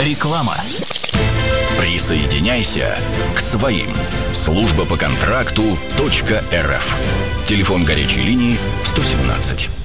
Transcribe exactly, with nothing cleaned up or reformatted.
Реклама. Присоединяйся к своим. Служба по контракту .рф. Телефон горячей линии сто семнадцать.